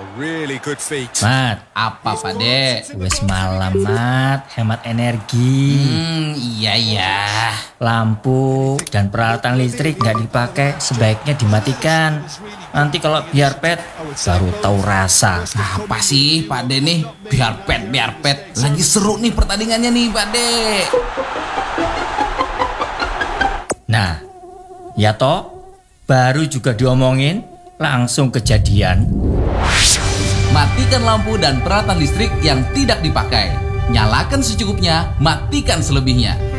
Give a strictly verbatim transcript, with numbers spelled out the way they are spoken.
really good feat. Mat, Apa Pak De? wes malam Mat, hemat energi. Hmm, iya ya. Lampu dan peralatan listrik nggak dipakai, sebaiknya dimatikan. Nanti kalau biar pet, baru tahu rasa. Apa sih Pak De nih? Biar pet, biar pet. Lagi seru nih pertandingannya nih Pak De. Nah, ya toh, baru juga diomongin, langsung kejadian. Matikan lampu dan peralatan listrik yang tidak dipakai. Nyalakan secukupnya, matikan selebihnya.